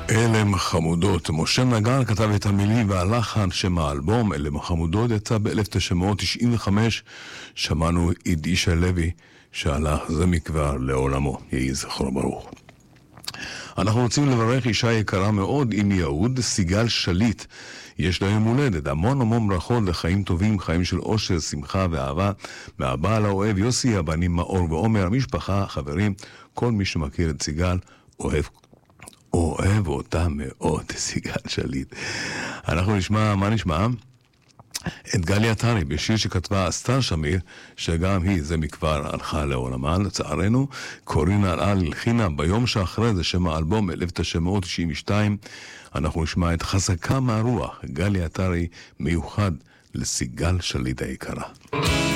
אלם חמודות. משה נגר כתב את המילים והלחן. שם האלבום אלם חמודות יצא ב-1995. שמענו את אישה לוי שהלך זה מכבר לעולמו, יהי זכרו ברוך. אנחנו רוצים לברך אישה יקרה מאוד עם יהוד, סיגל שליט. יש לה יום הולדת, המון ברכות לחיים טובים, חיים של אושר, שמחה ואהבה, מהבעל האוהב יוסי, הבנים מאור ועומר, המשפחה, חברים, כל מי שמכיר את סיגל אוהב אותה מאוד, סיגל שליט. אנחנו נשמע, מה נשמע? את גלי עטרי בשיר שכתבה אסתר שמיר, שגם היא זה מכבר הלכה לעולמה לצערנו. קורינה אלעל הלחינה ביום שאחרי זה, שם האלבום 1992. אנחנו נשמע את חזקה מהרוח, גלי עטרי, מיוחד לסיגל שליט היקרה.